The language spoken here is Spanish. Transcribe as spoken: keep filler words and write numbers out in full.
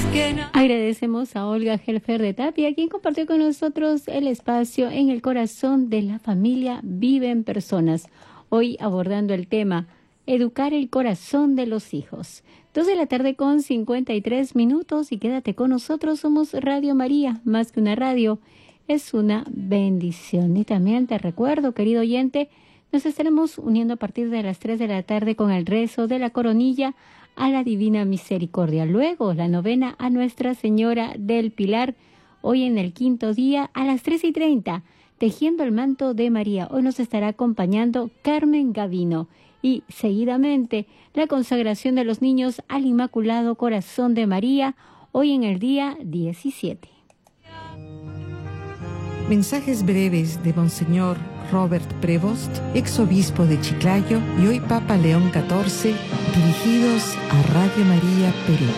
Agradecemos a Olga Helfer de Tapia, quien compartió con nosotros el espacio En el corazón de la familia viven personas. Hoy abordando el tema Educar el corazón de los hijos. Dos de la tarde con cincuenta y tres minutos y quédate con nosotros. Somos Radio María, más que una radio, es una bendición. Y también te recuerdo, querido oyente, nos estaremos uniendo a partir de las tres de la tarde con el rezo de la coronilla a la Divina Misericordia. Luego, la novena a Nuestra Señora del Pilar, hoy en el quinto día a las tres y treinta, tejiendo el manto de María. Hoy nos estará acompañando Carmen Gavino. Y seguidamente, la consagración de los niños al Inmaculado Corazón de María, hoy en el día diecisiete. Mensajes breves de Monseñor Robert Prevost, ex obispo de Chiclayo y hoy Papa León catorce, dirigidos a Radio María Perú.